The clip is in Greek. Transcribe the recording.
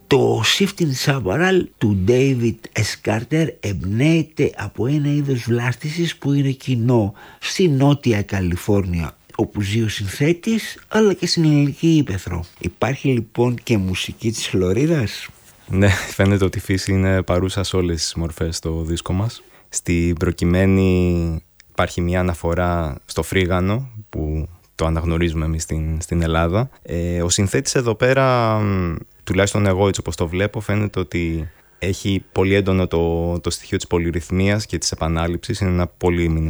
Το Shifting Chaparral του David S. Carter εμπνέεται από ένα είδος βλάστησης που είναι κοινό στη Νότια Καλιφόρνια, όπου ζει ο συνθέτης, αλλά και στην ελληνική ύπαιθρο. Υπάρχει λοιπόν και μουσική της Φλωρίδας. Ναι, φαίνεται ότι η φύση είναι παρούσα σε όλες τις μορφές στο δίσκο μας. Στην προκειμένη υπάρχει μια αναφορά στο φρίγανο που το αναγνωρίζουμε εμείς στην Ελλάδα. Ο συνθέτης εδώ πέρα, τουλάχιστον εγώ έτσι όπως το βλέπω, φαίνεται ότι έχει πολύ έντονο το στοιχείο της πολυρυθμίας και της επανάληψης. Είναι ένα πολύ